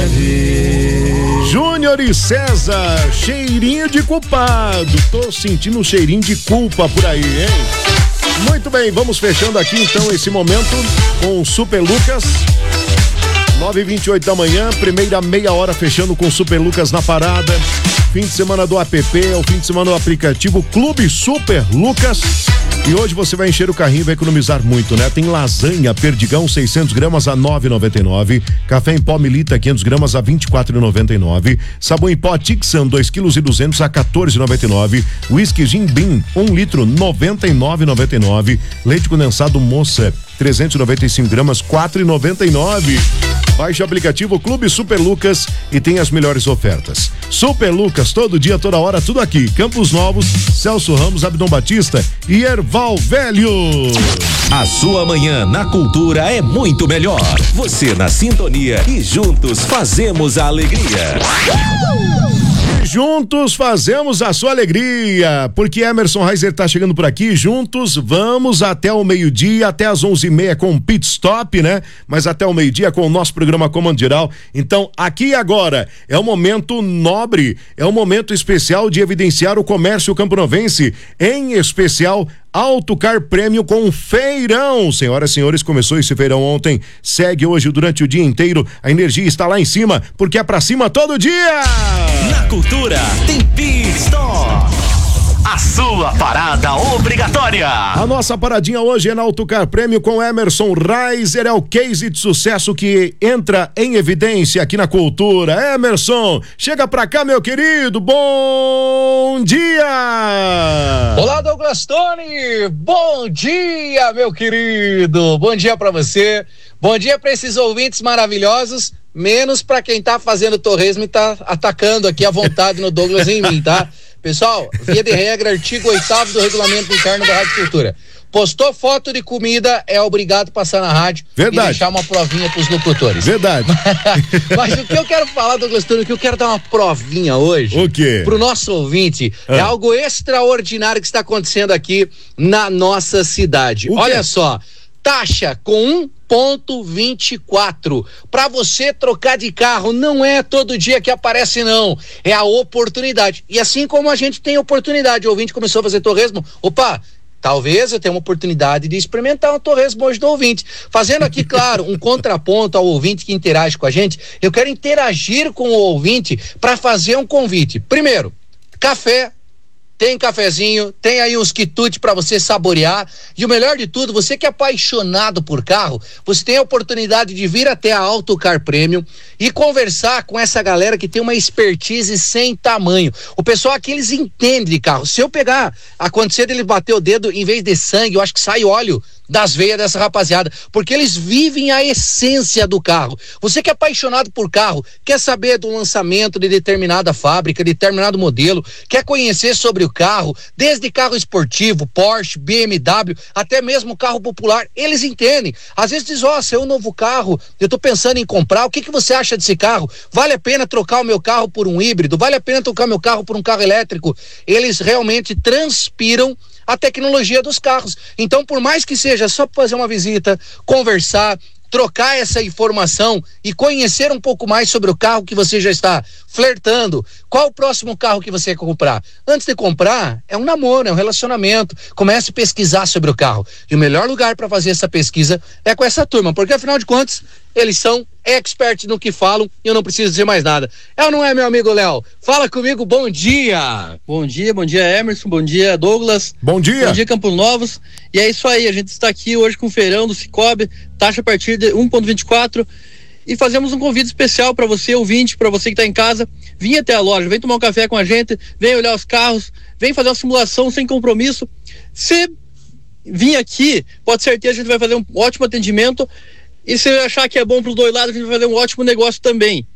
Júnior e César, cheirinho de culpado. Tô sentindo um cheirinho de culpa por aí, hein? Muito bem, vamos fechando aqui então esse momento com o Super Lucas. 9h28 da manhã, primeira meia hora fechando com o Super Lucas na parada. Fim de semana do app, é o fim de semana do aplicativo Clube Super Lucas. E hoje você vai encher o carrinho e vai economizar muito, né? Tem lasanha Perdigão 600 gramas a 9,99. Café em pó Milita 500 gramas a 24,99. Sabão em pó Tixan 2,2 kg a 14,99. Whisky Jim Beam 1 litro 99,99. Leite condensado Moça 395 gramas 4,99. Baixe o aplicativo Clube Super Lucas e tem as melhores ofertas. Super Lucas, todo dia, toda hora, tudo aqui. Campos Novos, Celso Ramos, Abdon Batista e Erval Velho. A sua manhã na Cultura é muito melhor. Você na sintonia e juntos fazemos a alegria. Juntos fazemos a sua alegria, porque Emerson Reiser tá chegando por aqui. Juntos vamos até o meio-dia, até as 11h30 com o Pit Stop, né? Mas até o meio-dia com o nosso programa Comando Geral. Então, aqui e agora é um momento nobre, é um momento especial de evidenciar o comércio camponovense, em especial Autocar Prêmio com feirão. Senhoras e senhores, começou esse feirão ontem, segue hoje durante o dia inteiro. A energia está lá em cima, porque é pra cima todo dia. Na Cultura tem Pit Stop, a sua parada obrigatória. A nossa paradinha hoje é na Autocar Prêmio com Emerson Reiser, é o case de sucesso que entra em evidência aqui na Cultura. Emerson, chega pra cá, meu querido, bom dia! Olá, Douglas Tony, bom dia, meu querido, bom dia pra você, bom dia pra esses ouvintes maravilhosos, menos pra quem tá fazendo torresmo e tá atacando aqui à vontade no Douglas e em mim, tá? Pessoal, via de regra, artigo 8º do regulamento interno da Rádio Cultura. Postou foto de comida, é obrigado a passar na rádio. Verdade. E deixar uma provinha pros locutores. Verdade. Mas o que eu quero falar, Douglas Tony, o que eu quero dar uma provinha hoje. O quê? Pro nosso ouvinte, é algo extraordinário que está acontecendo aqui na nossa cidade. Olha só, taxa com 1,24. Para você trocar de carro, não é todo dia que aparece, não. É a oportunidade. E assim como a gente tem oportunidade, o ouvinte começou a fazer torresmo, opa, talvez eu tenha uma oportunidade de experimentar um torresmo hoje do ouvinte. Fazendo aqui, claro, um contraponto ao ouvinte que interage com a gente, eu quero interagir com o ouvinte para fazer um convite. Primeiro, café. Tem cafezinho, tem aí uns quitutes para você saborear, e o melhor de tudo, você que é apaixonado por carro, você tem a oportunidade de vir até a Autocar Premium e conversar com essa galera que tem uma expertise sem tamanho. O pessoal aqui, eles entendem de carro. Se eu pegar, acontecer dele bater o dedo, em vez de sangue, eu acho que sai óleo das veias dessa rapaziada, porque eles vivem a essência do carro. Você que é apaixonado por carro, quer saber do lançamento de determinada fábrica, de determinado modelo, quer conhecer sobre o carro, desde carro esportivo, Porsche, BMW, até mesmo carro popular, eles entendem. Às vezes diz, seu um novo carro, eu tô pensando em comprar, o que você acha desse carro? Vale a pena trocar o meu carro por um híbrido? Vale a pena trocar meu carro por um carro elétrico? Eles realmente transpiram a tecnologia dos carros. Então, por mais que seja só fazer uma visita, conversar, trocar essa informação e conhecer um pouco mais sobre o carro que você já está flertando, qual o próximo carro que você quer comprar? Antes de comprar, é um namoro, é um relacionamento. Comece a pesquisar sobre o carro. E o melhor lugar para fazer essa pesquisa é com essa turma, porque afinal de contas, eles são experts no que falam e eu não preciso dizer mais nada. É ou não é, meu amigo Léo? Fala comigo, bom dia! Bom dia Emerson, bom dia Douglas. Bom dia! Bom dia Campos Novos. E é isso aí, a gente está aqui hoje com o feirão do Cicobi, taxa a partir de 1,24, e fazemos um convite especial para você, ouvinte, para você que está em casa, vem até a loja, vem tomar um café com a gente, vem olhar os carros, vem fazer uma simulação sem compromisso. Se vir aqui, pode ser certeza, a gente vai fazer um ótimo atendimento. E se achar que é bom para os dois lados, a gente vai fazer um ótimo negócio também.